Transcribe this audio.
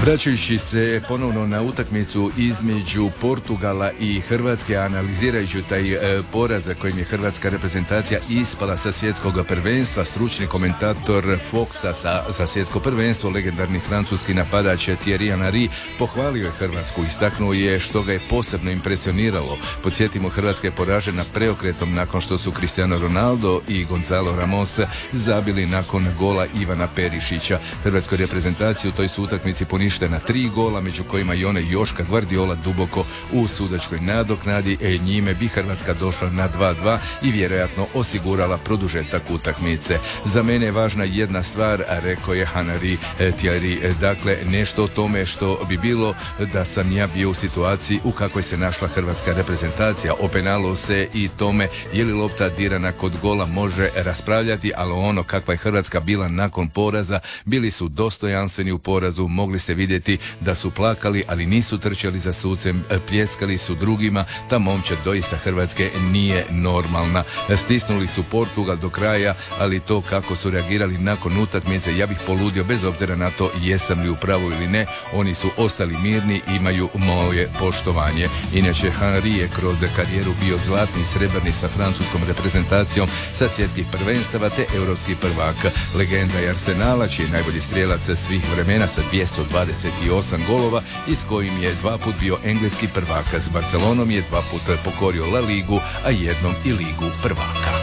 Vraćajući se ponovno na utakmicu između Portugala i Hrvatske, analizirajući taj poraz za kojim je hrvatska reprezentacija ispala sa svjetskog prvenstva, stručni komentator Foxa za svjetsko prvenstvo, legendarni francuski napadač Thierry Henry, pohvalio je Hrvatsku, istaknuo je što ga je posebno impresioniralo. Podsjetimo, Hrvatska je poražena preokretom nakon što su Cristiano Ronaldo i Gonzalo Ramos zabili nakon gola Ivana Perišića. Hrvatskoj reprezentaciji u toj su utakmici poništena 3 gola, među kojima i one Joška Gvardiola duboko u sudačkoj nadoknadi. Njime bi Hrvatska došla na 2:2 i vjerojatno osigurala produžetak utakmice. Za mene je važna jedna stvar, rekao je Henry Thierry, dakle nešto o tome što bi bilo da sam ja bio u situaciji u kakvoj se našla hrvatska reprezentacija. O penalu se i tome je li lopta dirana kod gola može raspravljati, ali ono kakva je Hrvatska bila nakon poraza, bili su dostojanstveni u porazu, mogli ste vidjeti da su plakali, ali nisu trčali za sucem, pljeskali su drugima. Ta momčad doista Hrvatske nije normalna. Stisnuli su Portugal do kraja, ali to kako su reagirali nakon utakmice, ja bih poludio bez obzira na to jesam li u pravu ili ne. Oni su ostali mirni, imaju moje poštovanje. Inače, Henry je kroz karijeru bio zlatni i srebrni sa francuskom reprezentacijom sa svjetskih prvenstava te europski prvak. Legenda je Arsenala, čiji je najbolji strijelac svih vremena sa 228 golova i s kojim je 2 put bio engleski prvak. S Barcelonom je 2 put pokorio La Ligu, a jednom i Ligu prvaka.